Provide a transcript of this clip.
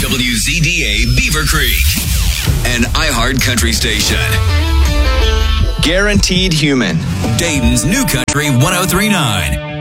WZDA Beaver Creek, an iHeart Country station. Guaranteed Human. Dayton's New Country 1039.